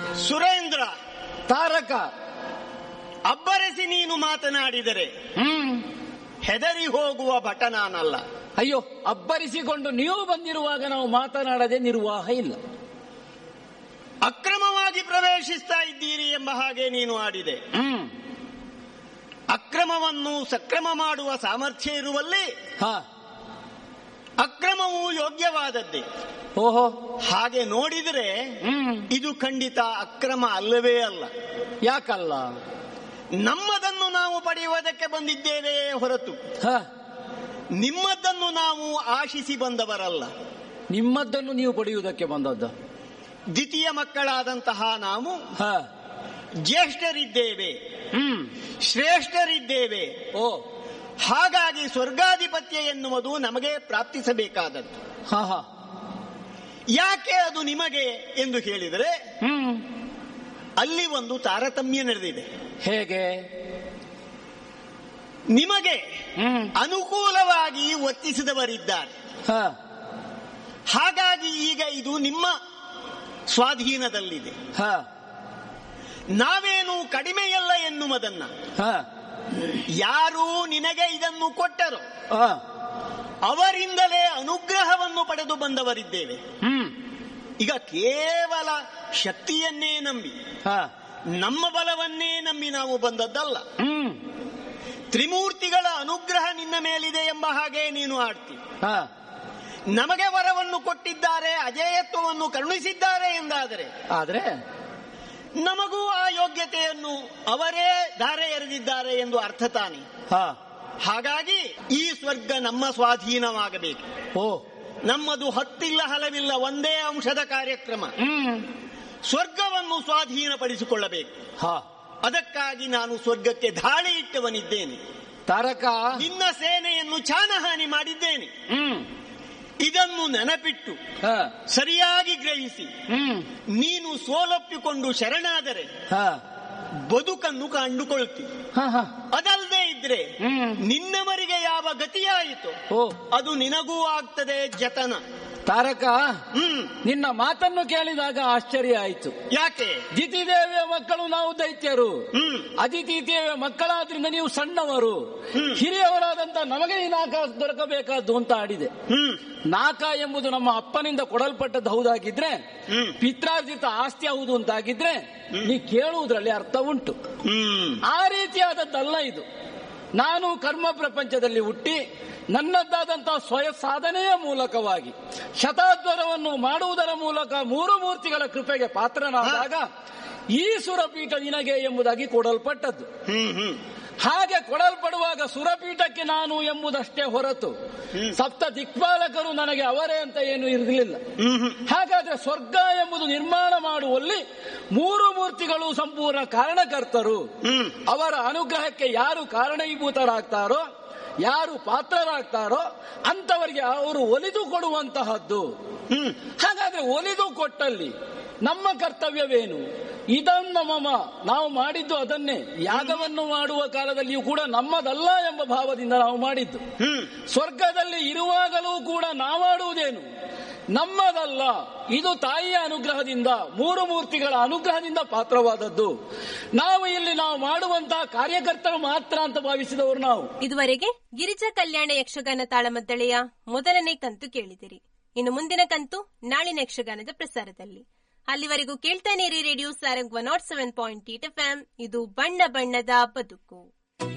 ಸುರೇಂದ್ರ, ತಾರಕ, ಅಬ್ಬರಿಸಿ ನೀನು ಮಾತನಾಡಿದರೆ ಹೆದರಿ ಹೋಗುವ ಭಟ ನಾನಲ್ಲ. ಅಯ್ಯೋ, ಅಬ್ಬರಿಸಿಕೊಂಡು ನೀವು ಬಂದಿರುವಾಗ ನಾವು ಮಾತನಾಡದೆ ನಿರ್ವಾಹ ಇಲ್ಲ. ಅಕ್ರಮವಾಗಿ ಪ್ರವೇಶಿಸ್ತಾ ಇದ್ದೀರಿ ಎಂಬ ಹಾಗೆ ನೀನು ಆಡಿದೆ. ಅಕ್ರಮವನ್ನು ಸಕ್ರಮ ಮಾಡುವ ಸಾಮರ್ಥ್ಯ ಇರುವಲ್ಲಿ ಅಕ್ರಮವು ಯೋಗ್ಯವಾದದ್ದೇ. ಓಹೋ, ಹಾಗೆ ನೋಡಿದರೆ ಇದು ಖಂಡಿತ ಅಕ್ರಮ ಅಲ್ಲವೇ ಅಲ್ಲ. ಯಾಕಲ್ಲ? ನಮ್ಮದನ್ನು ನಾವು ಪಡೆಯುವುದಕ್ಕೆ ಬಂದಿದ್ದೇವೆಯೇ ಹೊರತು ನಿಮ್ಮದನ್ನು ನಾವು ಆಶಿಸಿ ಬಂದವರಲ್ಲ. ನಿಮ್ಮದನ್ನು ನೀವು ಪಡೆಯುವುದಕ್ಕೆ ಬಂದದ್ದ? ದ್ವಿತೀಯ ಮಕ್ಕಳಾದಂತಹ ನಾವು ಜ್ಯೇಷ್ಠರಿದ್ದೇವೆ, ಶ್ರೇಷ್ಠರಿದ್ದೇವೆ. ಹಾಗಾಗಿ ಸ್ವರ್ಗಾಧಿಪತ್ಯ ಎನ್ನುವುದು ನಮಗೆ ಪ್ರಾಪ್ತಿಸಬೇಕಾದದ್ದು. ಯಾಕೆ ಅದು ನಿಮಗೆ ಎಂದು ಹೇಳಿದರೆ ಅಲ್ಲಿ ಒಂದು ತಾರತಮ್ಯ ನಡೆದಿದೆ. ಹೇಗೆ? ನಿಮಗೆ ಅನುಕೂಲವಾಗಿ ವರ್ತಿಸಿದವರಿದ್ದಾರೆ. ಹಾಗಾಗಿ ಈಗ ಇದು ನಿಮ್ಮ ಸ್ವಾಧೀನದಲ್ಲಿದೆ. ನಾವೇನು ಕಡಿಮೆಯಲ್ಲ ಎನ್ನುವುದನ್ನ ಯಾರು ನಿನಗೆ ಇದನ್ನು ಕೊಟ್ಟರೋ ಅವರಿಂದಲೇ ಅನುಗ್ರಹವನ್ನು ಪಡೆದು ಬಂದವರಿದ್ದೇವೆ. ಈಗ ಕೇವಲ ಶಕ್ತಿಯನ್ನೇ ನಂಬಿ, ನಮ್ಮ ಬಲವನ್ನೇ ನಂಬಿ ನಾವು ಬಂದದ್ದಲ್ಲ. ತ್ರಿಮೂರ್ತಿಗಳ ಅನುಗ್ರಹ ನಿನ್ನ ಮೇಲಿದೆ ಎಂಬ ಹಾಗೆ ನೀನು ಆಡ್ತಿ. ನಮಗೆ ವರವನ್ನು ಕೊಟ್ಟಿದ್ದಾರೆ, ಅಜೇಯತ್ವವನ್ನು ಕರುಣಿಸಿದ್ದಾರೆ ಎಂದಾದರೆ ನಮಗೂ ಆ ಯೋಗ್ಯತೆಯನ್ನು ಅವರೇ ಧಾರೆ ಎರೆದಿದ್ದಾರೆ ಎಂದು ಅರ್ಥ ತಾನೆ. ಹಾಗಾಗಿ ಈ ಸ್ವರ್ಗ ನಮ್ಮ ಸ್ವಾಧೀನವಾಗಬೇಕು. ನಮ್ಮದು ಹತ್ತಿಲ್ಲ ಹಲವಿಲ್ಲ, ಒಂದೇ ಅಂಶದ ಕಾರ್ಯಕ್ರಮ. ಸ್ವರ್ಗವನ್ನು ಸ್ವಾಧೀನಪಡಿಸಿಕೊಳ್ಳಬೇಕು. ಅದಕ್ಕಾಗಿ ನಾನು ಸ್ವರ್ಗಕ್ಕೆ ಧಾಳಿ ಇಟ್ಟವನಿದ್ದೇನೆ. ತಾರಕ, ನಿನ್ನ ಸೇನೆಯನ್ನು ಚಾನಹಾನಿ ಮಾಡಿದ್ದೇನೆ. ಇದನ್ನು ನೆನಪಿಟ್ಟು ಸರಿಯಾಗಿ ಗ್ರಹಿಸಿ ನೀನು ಸೋಲೊಪ್ಪಿಕೊಂಡು ಶರಣಾದರೆ ಬದುಕನ್ನು ಕಂಡುಕೊಳ್ತಿ. ಅದಲ್ಲದೆ ಇದ್ರೆ ನಿನ್ನವರಿಗೆ ಯಾವ ಗತಿಯಾಯಿತು ಅದು ನಿನಗೂ ಆಗ್ತದೆ ಜತನ. ತಾರಕ, ನಿನ್ನ ಮಾತನ್ನು ಕೇಳಿದಾಗ ಆಶ್ಚರ್ಯ ಆಯಿತು. ಯಾಕೆ? ದಿತಿದೇವಿಯ ಮಕ್ಕಳು ನಾವು ದೈತ್ಯರು, ಅದಿತಿ ದೇವಿಯ ಮಕ್ಕಳಾದ್ರಿಂದ ನೀವು ಸಣ್ಣವರು, ಹಿರಿಯವರಾದಂತ ನಮಗೆ ಈ ನಾಕ ದೊರಕಬೇಕಾದ್ದು ಅಂತ ಆಡಿದೆ. ನಾಕ ಎಂಬುದು ನಮ್ಮ ಅಪ್ಪನಿಂದ ಕೊಡಲ್ಪಟ್ಟದ್ದು ಹೌದಾಗಿದ್ರೆ, ಪಿತ್ರಾರ್ಜಿತ ಆಸ್ತಿ ಹೌದು ಅಂತಾಗಿದ್ರೆ ನೀ ಕೇಳುವುದರಲ್ಲಿ ಅರ್ಥ ಉಂಟು. ಆ ರೀತಿಯಾದದ್ದಲ್ಲ ಇದು. ನಾನು ಕರ್ಮ ಪ್ರಪಂಚದಲ್ಲಿ ಹುಟ್ಟಿ ನನ್ನದ್ದಾದಂತಹ ಸ್ವಯ ಸಾಧನೆಯ ಮೂಲಕವಾಗಿ ಶತಾದ್ವರವನ್ನು ಮಾಡುವುದರ ಮೂಲಕ ಮೂರು ಮೂರ್ತಿಗಳ ಕೃಪೆಗೆ ಪಾತ್ರನಾದಾಗ ಈ ಸುರಪೀಠ ನಿನಗೆ ಎಂಬುದಾಗಿ ಕೊಡಲ್ಪಟ್ಟದ್ದು. ಹಾಗೆ ಕೊಡಲ್ಪಡುವಾಗ ಸುರಪೀಠಕ್ಕೆ ನಾನು ಎಂಬುದಷ್ಟೇ ಹೊರತು ಸಪ್ತ ದಿಕ್ಪಾಲಕರು ನನಗೆ ಅವರೇ ಅಂತ ಏನು ಇರಲಿಲ್ಲ. ಹಾಗಾದ್ರೆ ಸ್ವರ್ಗ ಎಂಬುದು ನಿರ್ಮಾಣ ಮಾಡುವಲ್ಲಿ ಮೂರು ಮೂರ್ತಿಗಳು ಸಂಪೂರ್ಣ ಕಾರಣಕರ್ತರು. ಅವರ ಅನುಗ್ರಹಕ್ಕೆ ಯಾರು ಕಾರಣೀಭೂತರಾಗ್ತಾರೋ, ಯಾರು ಪಾತ್ರರಾಗ್ತಾರೋ ಅಂತವರಿಗೆ ಅವರು ಒಲಿದು ಕೊಡುವಂತಹದ್ದು. ಹಾಗಾದ್ರೆ ಒಲಿದು ಕೊಟ್ಟಲ್ಲಿ ನಮ್ಮ ಕರ್ತವ್ಯವೇನು? ಇದನ್ನು ನಾವು ಮಾಡಿದ್ದು ಅದನ್ನೇ. ಯಾಗವನ್ನು ಮಾಡುವ ಕಾಲದಲ್ಲಿಯೂ ಕೂಡ ನಮ್ಮದಲ್ಲ ಎಂಬ ಭಾವದಿಂದ ನಾವು ಮಾಡಿದ್ದು. ಸ್ವರ್ಗದಲ್ಲಿ ಇರುವಾಗಲೂ ಕೂಡ ನಾವಾಡುವುದೇನು? ನಮ್ಮದಲ್ಲ, ಇದು ತಾಯಿಯ ಅನುಗ್ರಹದಿಂದ, ಮೂರು ಮೂರ್ತಿಗಳ ಅನುಗ್ರಹದಿಂದ ಪಾತ್ರವಾದದ್ದು. ನಾವು ಇಲ್ಲಿ ನಾವು ಮಾಡುವಂತಹ ಕಾರ್ಯಕರ್ತರು ಮಾತ್ರ ಅಂತ ಭಾವಿಸಿದವರು ನಾವು. ಇದುವರೆಗೆ ಗಿರಿಜಾ ಕಲ್ಯಾಣ ಯಕ್ಷಗಾನ ತಾಳಮದ್ದಳೆಯ ಮೊದಲನೇ ಕಂತು ಕೇಳಿದಿರಿ. ಇನ್ನು ಮುಂದಿನ ಕಂತು ನಾಳಿನ ಯಕ್ಷಗಾನದ ಪ್ರಸಾರದಲ್ಲಿ. ಅಲ್ಲಿವರೆಗೂ ಕೇಳ್ತಾನೆ ರೇಡಿಯೋ ಸಾರಂಗ್ 107.8 FM. ಇದು ಬಣ್ಣ ಬಣ್ಣದ ಬದುಕು.